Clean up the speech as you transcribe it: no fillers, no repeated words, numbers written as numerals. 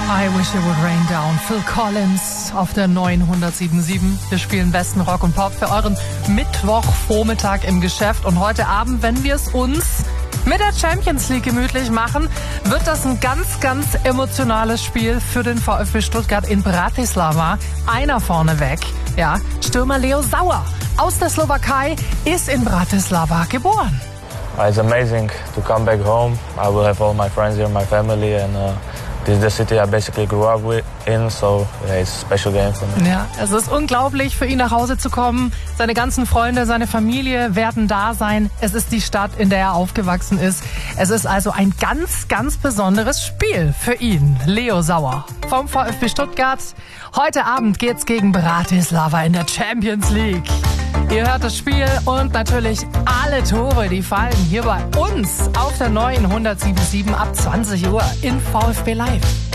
I Wish It Would Rain Down. Phil Collins auf der 907.7. Wir spielen besten Rock und Pop für euren Mittwochvormittag im Geschäft. Und heute Abend, wenn wir es uns mit der Champions League gemütlich machen, wird das ein ganz, ganz emotionales Spiel für den VfB Stuttgart in Bratislava. Einer vorneweg, ja, Stürmer Leo Sauer aus der Slowakei ist in Bratislava geboren. It's amazing to come back home. I will have all my friends here, my family, and this is the city I basically grew up in, so yeah, it's a special game for me. Ja, es ist unglaublich, für ihn nach Hause zu kommen. Seine ganzen Freunde, seine Familie werden da sein. Es ist die Stadt, in der er aufgewachsen ist. Es ist also ein ganz, ganz besonderes Spiel für ihn. Leo Sauer vom VfB Stuttgart. Heute Abend geht's gegen Bratislava in der Champions League. Ihr hört das Spiel und natürlich alle Tore, die fallen hier bei uns auf der 907.7 ab 20 Uhr in VfB Live.